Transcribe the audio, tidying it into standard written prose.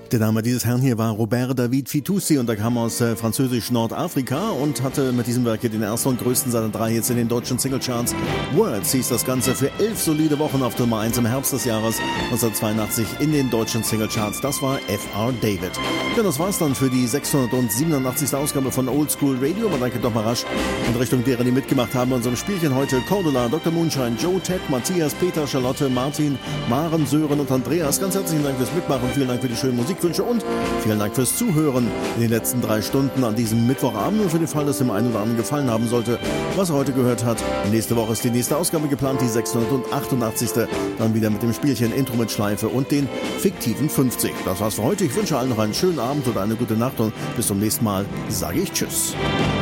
Der Name dieses Herrn hier war Robert David Fitoussi und er kam aus französisch Nordafrika und hatte mit diesem Werk hier den ersten und größten seiner 3 Hits in den deutschen Singlecharts. Words hieß das Ganze für 11 solide Wochen auf Nummer 1 im Herbst des Jahres 1982 in den deutschen Singlecharts. Das war F.R. David. Ja, das war's dann für die 687. Ausgabe von Old School Radio. Man danke doch mal rasch in Richtung derer, die mitgemacht haben in unserem Spielchen heute. Cordula, Dr. Moonshine, Joe, Ted, Matthias, Peter, Charlotte, Martin, Maren, Sören und Andreas. Ganz herzlichen Dank fürs Mitmachen. Vielen Dank für die schönen Musikwünsche und vielen Dank fürs Zuhören in den letzten 3 Stunden an diesem Mittwochabend. Und für den Fall, dass dem einen oder anderen gefallen haben sollte, was er heute gehört hat. Nächste Woche ist die nächste Ausgabe geplant, die 688. Dann wieder mit dem Spielchen Intro mit Schleife und den fiktiven 50. Das war's für heute. Ich wünsche allen noch einen schönen Abend oder eine gute Nacht und bis zum nächsten Mal sage ich Tschüss.